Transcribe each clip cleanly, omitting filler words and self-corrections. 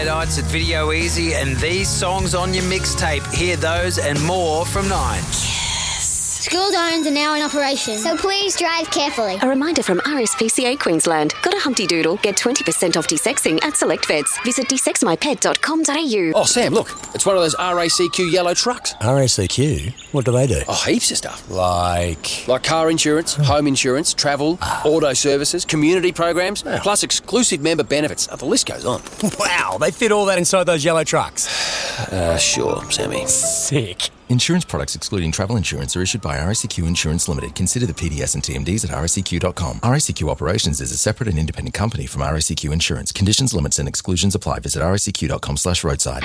Deadites at Video Easy and these songs on your mixtape. Hear those and more from 9. School zones are now in operation, so please drive carefully. A reminder from RSPCA Queensland. Got a Humpty Doodle? Get 20% off desexing at select vets. Visit desexmypet.com.au. Oh, Sam, look. It's one of those RACQ yellow trucks. RACQ? What do they do? Oh, heaps of stuff. Like car insurance, home insurance, travel, auto services, community programs, plus exclusive member benefits. Oh, the list goes on. Wow, they fit all that inside those yellow trucks. Sure, Sammy. Sick. Insurance products excluding travel insurance are issued by RACQ Insurance Limited. Consider the PDS and TMDs at RACQ.com. RACQ Operations is a separate and independent company from RACQ Insurance. Conditions, limits and exclusions apply. Visit RACQ.com/roadside.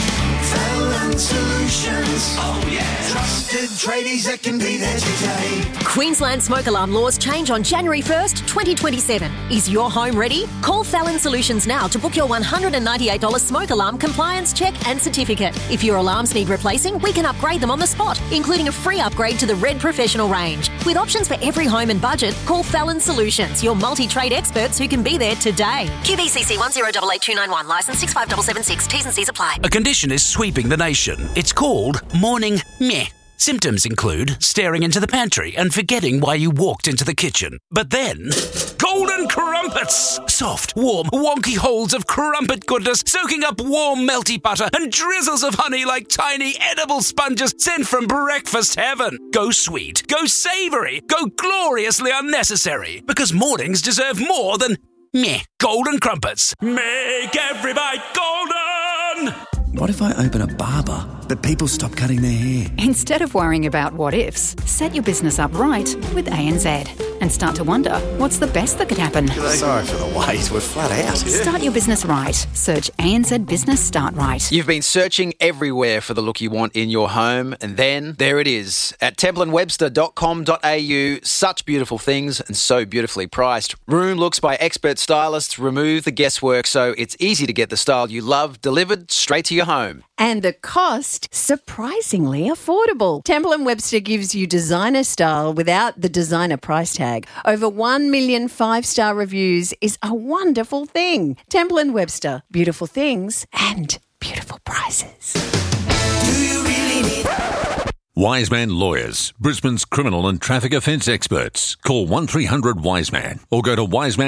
Fallon Solutions. Oh yeah. Trusted tradies that can be there today. Queensland smoke alarm laws change on January 1st, 2027. Is your home ready? Call Fallon Solutions now to book your $198 smoke alarm compliance check and certificate. If your alarms need replacing, we can upgrade them on the spot, including a free upgrade to the Red Professional range. With options for every home and budget, call Fallon Solutions, your multi-trade experts who can be there today. QBCC 1088291, licence 65776, T's and C's apply. A condition is sweeping the nation. It's called morning meh. Symptoms include staring into the pantry and forgetting why you walked into the kitchen. But then, golden crumpets! Soft, warm, wonky holes of crumpet goodness soaking up warm, melty butter and drizzles of honey like tiny edible sponges sent from breakfast heaven. Go sweet, go savoury, go gloriously unnecessary. Because mornings deserve more than meh. Golden crumpets. Make every bite golden! What if I open a barber, but people stop cutting their hair? Instead of worrying about what ifs, set your business up right with ANZ and start to wonder what's the best that could happen. Sorry for the wait, we're flat out. Start your business right. Search ANZ Business Start Right. You've been searching everywhere for the look you want in your home, and then there it is at templeandwebster.com.au. Such beautiful things and so beautifully priced. Room looks by expert stylists remove the guesswork so it's easy to get the style you love delivered straight to your home. And the cost, surprisingly affordable. Temple & Webster gives you designer style without the designer price tag. Over 1 million 5-star reviews is a wonderful thing. Temple & Webster, beautiful things and beautiful prices. Do you really need... Wiseman Lawyers, Brisbane's criminal and traffic offence experts. Call 1300 Wiseman or go to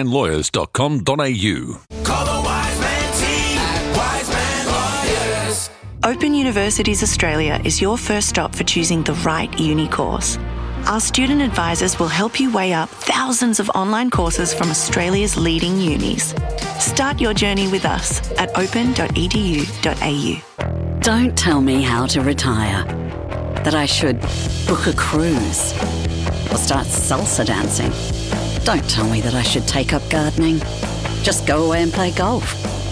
wisemanlawyers.com.au. Call the Wiseman team at Wiseman Lawyers. Open Universities Australia is your first stop for choosing the right uni course. Our student advisors will help you weigh up thousands of online courses from Australia's leading unis. Start your journey with us at open.edu.au. Don't tell me how to retire. That I should book a cruise or start salsa dancing. Don't tell me that I should take up gardening. Just go away and play golf.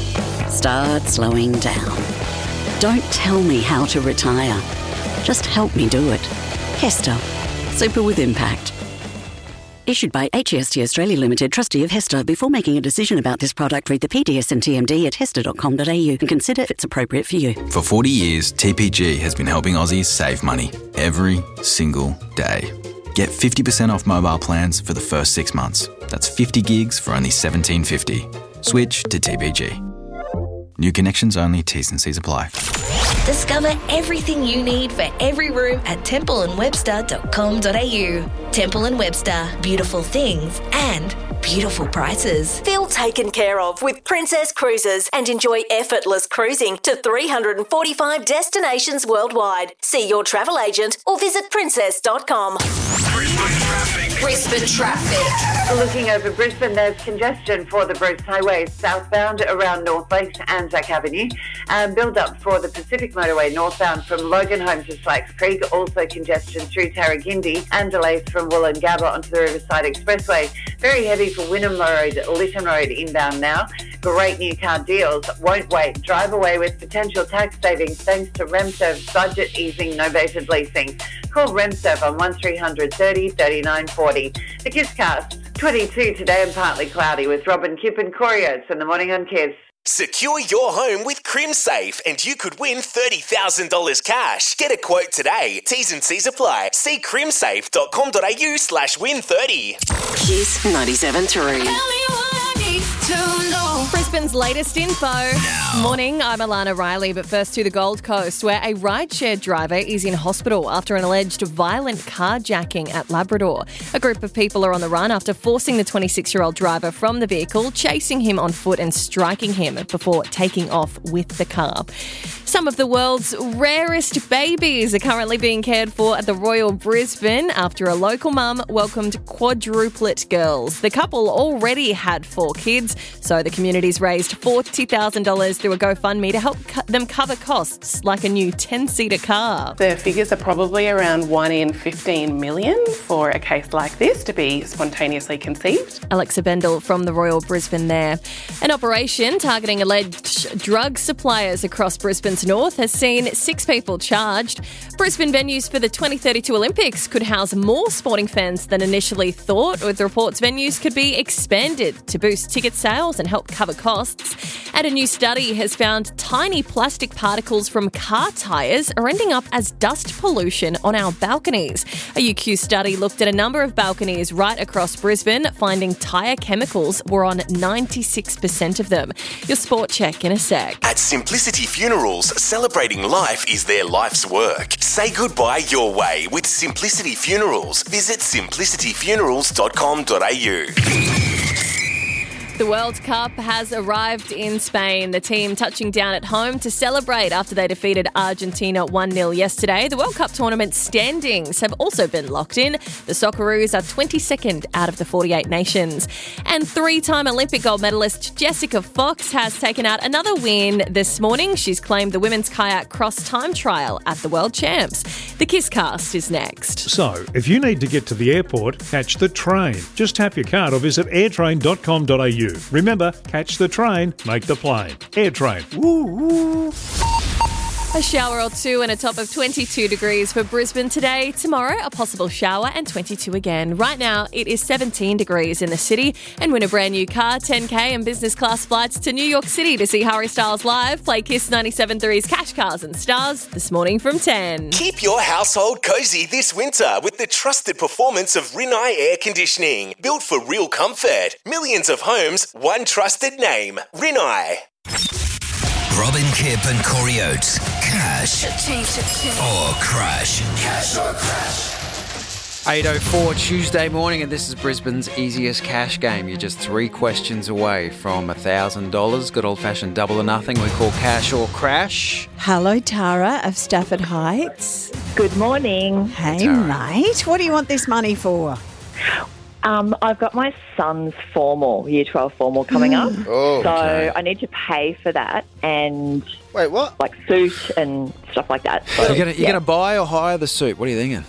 Start slowing down. Don't tell me how to retire. Just help me do it. Hester. Super with impact. Issued by HEST Australia Limited, trustee of Hester. Before making a decision about this product, read the PDS and TMD at hester.com.au and consider if it's appropriate for you. For 40 years, TPG has been helping Aussies save money every single day. Get 50% off mobile plans for the first 6 months. That's 50 gigs for only $17.50. Switch to TPG. New connections only, T's and C's apply. Discover everything you need for every room at templeandwebster.com.au. Temple & Webster, beautiful things and beautiful prices. Feel taken care of with Princess Cruises and enjoy effortless cruising to 345 destinations worldwide. See your travel agent or visit princess.com. Brisbane traffic. Looking over Brisbane, there's congestion for the Bruce Highway southbound around North Lakes and Anzac Avenue. Build up for the Pacific Motorway northbound from Logan Home to Slacks Creek. Also congestion through Tarragindi and delays from Wollongabba onto the Riverside Expressway. Very heavy for Wynnum Road, Lytton Road inbound now. Great new car deals. Won't wait. Drive away with potential tax savings thanks to RemServe's budget easing novated leasing. Call RemServe on 1300 30 39 40. The Kisscast, 22 today and partly cloudy with Robin Kipp and Corey Oates in the morning on Kiss. Secure your home with CrimSafe and you could win $30,000 cash. Get a quote today. T's and C's apply. See crimsafe.com.au/win30. Kiss 97.3. Tell me what I need to know. Brisbane's latest info. Morning, I'm Alana Riley, but first to the Gold Coast, where a rideshare driver is in hospital after an alleged violent carjacking at Labrador. A group of people are on the run after forcing the 26-year-old driver from the vehicle, chasing him on foot and striking him before taking off with the car. Some of the world's rarest babies are currently being cared for at the Royal Brisbane after a local mum welcomed quadruplet girls. The couple already had 4 kids, so the community's raised $40,000 through a GoFundMe to help them cover costs like a new 10-seater car. The figures are probably around 1 in 15 million for a case like this to be spontaneously conceived. Alexa Bendel from the Royal Brisbane there. An operation targeting alleged drug suppliers across Brisbane's north has seen 6 people charged. Brisbane venues for the 2032 Olympics could house more sporting fans than initially thought, with reports venues could be expanded to boost ticket sales and help cover costs. And a new study has found tiny plastic particles from car tyres are ending up as dust pollution on our balconies. A UQ study looked at a number of balconies right across Brisbane, finding tyre chemicals were on 96% of them. Your sport check in a sec. At Simplicity Funerals, celebrating life is their life's work. Say goodbye your way with Simplicity Funerals. Visit simplicityfunerals.com.au. The World Cup has arrived in Spain. The team touching down at home to celebrate after they defeated Argentina 1-0 yesterday. The World Cup tournament standings have also been locked in. The Socceroos are 22nd out of the 48 nations. And 3-time Olympic gold medalist Jessica Fox has taken out another win this morning. She's claimed the women's kayak cross time trial at the World Champs. The Kisscast is next. So, if you need to get to the airport, catch the train. Just tap your card or visit airtrain.com.au. Remember, catch the train, make the plane. AirTrain. Woo woo. A shower or two and a top of 22 degrees for Brisbane today. Tomorrow, a possible shower and 22 again. Right now, it is 17 degrees in the city. And win a brand new car, 10K and business class flights to New York City to see Harry Styles live. Play Kiss 97.3's Cash Cars and Stars this morning from 10. Keep your household cozy this winter with the trusted performance of Rinnai Air Conditioning. Built for real comfort. Millions of homes, one trusted name. Rinnai. Robin Kipp and Corey Oates. Cash or crash. Cash or crash. 8:04 Tuesday morning, and this is Brisbane's easiest cash game. You're just 3 questions away from $1,000. Good old-fashioned double or nothing we call cash or crash. Hello, Tara of Stafford Heights. Good morning. Hey, mate. What do you want this money for? I've got my son's formal, Year 12 formal coming up. Oh, so okay. I need to pay for that and... Wait, what? Like suit and stuff like that. So, You're gonna buy or hire the suit? What are you thinking?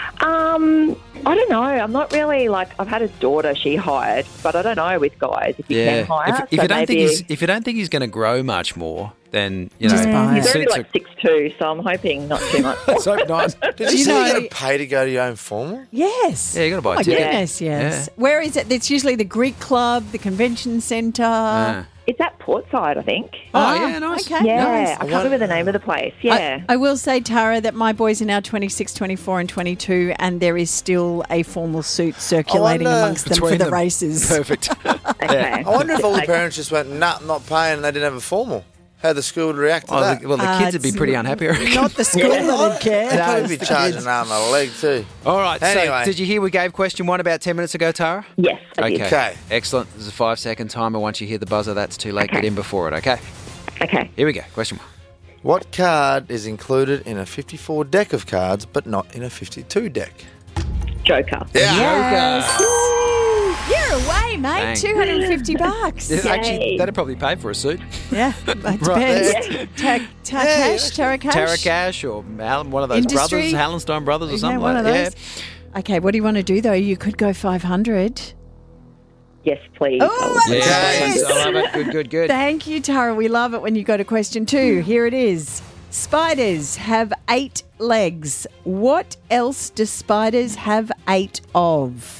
I don't know. I'm not really I've had a daughter she hired, but I don't know with guys if you can hire. If you don't think he's going to grow much more, then you know. Just buy it. He's only suits 6'2", so I'm hoping not too much. so nice. Did you say you got to pay to go to your own formal? Yes. Yeah, you got to buy a Oh, ticket. goodness, yes. Where is it? It's usually the Greek Club, the Convention Centre. It's at Portside, I think. Oh, yeah, nice. Okay, Yeah, nice. I can't remember the name of the place. Yeah. I will say, Tara, that my boys are now 26, 24 and 22, and there is still a formal suit circulating amongst them for the races. Perfect. Okay. I wonder if all the parents just went, nah, not paying, and they didn't have a formal. How the school would react to that? Well, the kids would be pretty unhappy, I reckon. Not the school that would care. They'd probably be charging an arm and a leg too. All right, Anyway. so did you hear we gave question 1 about 10 minutes ago, Tara? Yes, I did. Okay. Excellent. There's a 5-second timer. Once you hear the buzzer, that's too late. Okay. Get in before it, okay? Okay. Here we go. Question 1. What card is included in a 54 deck of cards but not in a 52 deck? Joker. Yes. You're away, mate. Bang. $250. Yeah, actually, that'd probably pay for a suit. Yeah, that Right depends. Tara Cash? Tara Cash or one of those Industry? brothers, Hallenstein Brothers or something one like of that. those. Okay, what do you want to do, though? You could go 500. Yes, please. Oh, Yeah. yes. I love it. Good. Thank you, Tara. We love it when you go to question 2. Here it is. Spiders have 8 legs. What else do spiders have 8 of?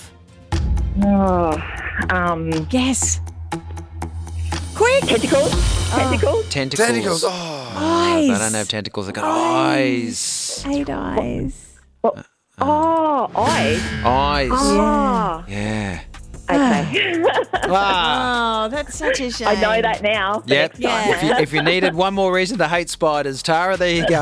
Guess. Quick. Tentacles. Tentacles. Oh. Eyes. They don't have tentacles. They've got eyes. 8 eyes. Oh, eyes. Eyes. Oh. Yeah. Okay. Ah. Oh, that's such a shame. I know that now. Yep. Yeah. If you needed one more reason to hate spiders, Tara, there you go.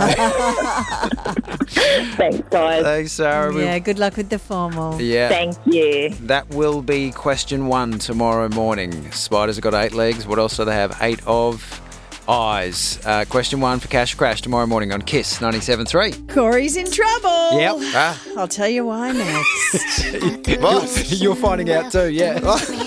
Thanks, guys. Thanks, Sarah. Yeah, good luck with the formal. Yeah. Thank you. That will be question 1 tomorrow morning. Spiders have got 8 legs. What else do they have? 8 of eyes. Question 1 for Cash Crash tomorrow morning on Kiss 97.3. Corey's in trouble. Yep. I'll tell you why next. You're finding out too, yeah.